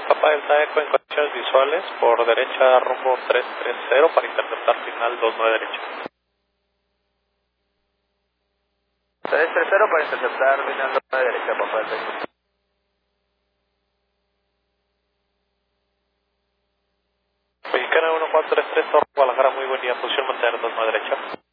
Papa Delta Eco en condiciones visuales, por derecha rumbo 330 para interceptar final 29 derecha. 330 para interceptar final 29 derecha, Papa Delta Eco. Mexicana 1433, Guadalajara, muy buen día, posición mantener 29 derecha.